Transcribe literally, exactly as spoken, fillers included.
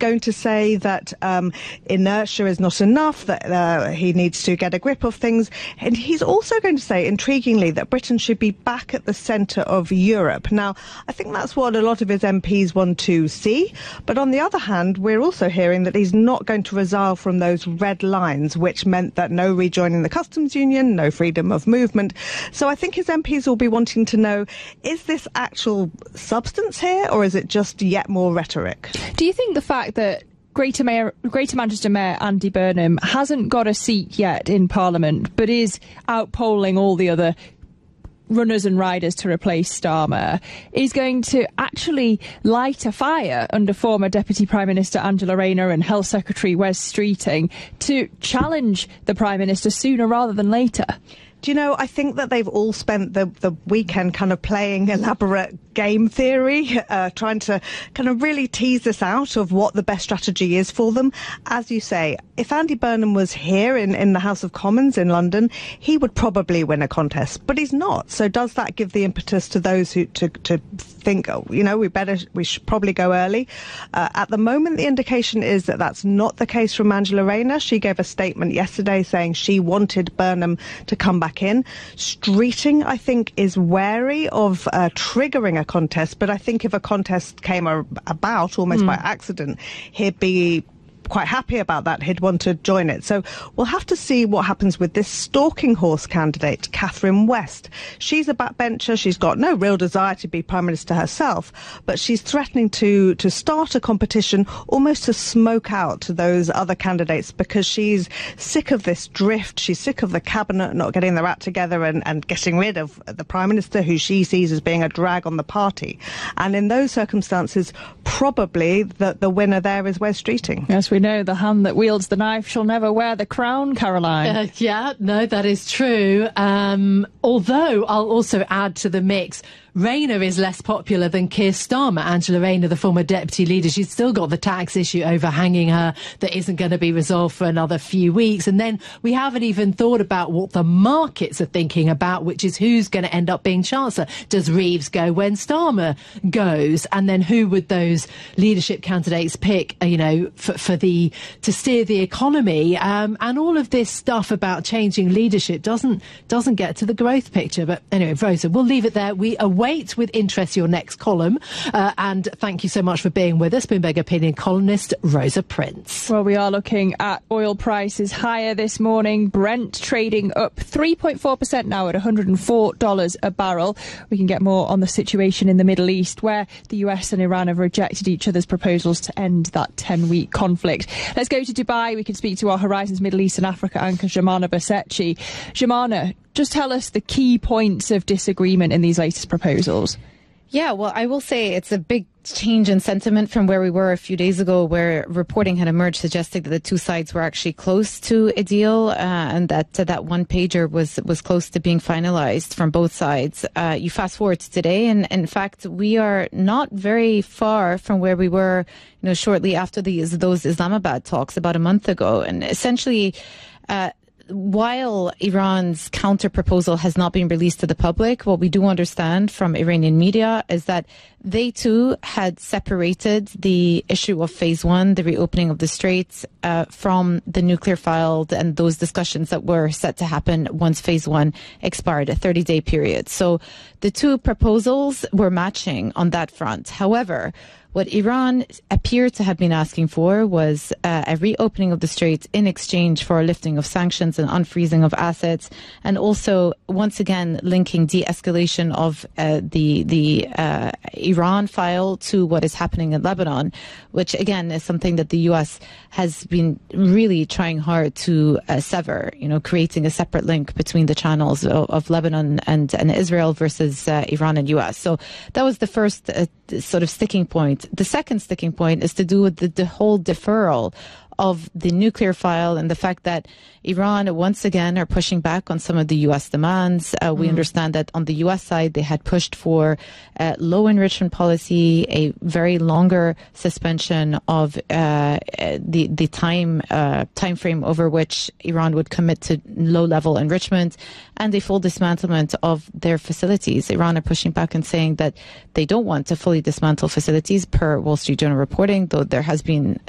going to say that um, inertia is not enough, that uh, he needs to get a grip of things. And he's also going to say, intriguingly, that Britain should be back at the centre of Europe. Now, I think that's what a lot of his M Ps want to see. But on the other hand, we're also hearing that he's not going to resile from those red lines, which meant that no rejoining the customs union, no freedom of movement. So I think his M Ps will be wanting to know, is this actual substance here, or is it just yet more rhetoric? Do you think the fact that Greater Mayor, Greater Manchester Mayor Andy Burnham hasn't got a seat yet in Parliament, but is outpolling all the other runners and riders to replace Starmer, is going to actually light a fire under former Deputy Prime Minister Angela Rayner and Health Secretary Wes Streeting to challenge the Prime Minister sooner rather than later? Do you know, I think that they've all spent the, the weekend kind of playing elaborate game theory, uh, trying to kind of really tease this out of what the best strategy is for them. As you say, if Andy Burnham was here in, in the House of Commons in London, he would probably win a contest, but he's not. So does that give the impetus to those who to, to think, oh, you know, we better, we should probably go early? Uh, at the moment, the indication is that that's not the case from Angela Rayner. She gave a statement yesterday saying she wanted Burnham to come back in. Streeting, I think, is wary of uh, triggering a contest, but I think if a contest came a- about almost mm. by accident, he'd be quite happy about that. He'd want to join it. So we'll have to see what happens with this stalking horse candidate, Catherine West. She's a backbencher. She's got no real desire to be Prime Minister herself, but she's threatening to, to start a competition almost to smoke out those other candidates because she's sick of this drift. She's sick of the cabinet not getting their act together and, and getting rid of the Prime Minister, who she sees as being a drag on the party. And in those circumstances, probably the, the winner there is Wes Streeting. Yes, we know the hand that wields the knife shall never wear the crown, Caroline. Uh, yeah, no, that is true. Um, although I'll also add to the mix, Rayner is less popular than Keir Starmer. Angela Rayner, the former deputy leader, she's still got the tax issue overhanging her that isn't going to be resolved for another few weeks. And then we haven't even thought about what the markets are thinking about, which is who's going to end up being Chancellor. Does Reeves go when Starmer goes? And then who would those leadership candidates pick, you know, for, for the to steer the economy? Um, and all of this stuff about changing leadership doesn't doesn't get to the growth picture. But anyway, Rosa, we'll leave it there. We await with interest your next column, uh, and thank you so much for being with us, Bloomberg Opinion columnist Rosa Prince. Well, we are looking at oil prices higher this morning. Brent trading up three point four percent now at one hundred four dollars a barrel. We can get more on the situation in the Middle East, where the U S and Iran have rejected each other's proposals to end that ten-week conflict. Let's go to Dubai. We can speak to our Horizons Middle East and Africa anchor, Jomana Basecci. Jomana, just tell us the key points of disagreement in these latest proposals. Yeah, well, I will say it's a big change in sentiment from where we were a few days ago, where reporting had emerged suggesting that the two sides were actually close to a deal, uh, and that uh, that one pager was was close to being finalized from both sides. Uh, you fast forward to today, and in fact, we are not very far from where we were, you know, shortly after these those Islamabad talks about a month ago, and essentially. Uh, While Iran's counter-proposal has not been released to the public, what we do understand from Iranian media is that they too had separated the issue of phase one, the reopening of the straits, uh, from the nuclear file and those discussions that were set to happen once phase one expired, a thirty-day period. So the two proposals were matching on that front. However, what Iran appeared to have been asking for was uh, a reopening of the straits in exchange for a lifting of sanctions and unfreezing of assets, and also once again linking de-escalation of uh, the the uh, Iran file to what is happening in Lebanon, which again is something that the U S has been really trying hard to uh, sever. You know, creating a separate link between the channels of, of Lebanon and, and Israel versus uh, Iran and U S. So that was the first uh, sort of sticking point. The second sticking point is to do with the, the whole deferral of the nuclear file and the fact that Iran once again are pushing back on some of the U S demands. Uh, we mm. understand that on the U S side, they had pushed for uh, low enrichment policy, a very longer suspension of uh, the the time uh, time frame over which Iran would commit to low level enrichment, and a full dismantlement of their facilities. Iran are pushing back and saying that they don't want to fully dismantle facilities per Wall Street Journal reporting, though there has been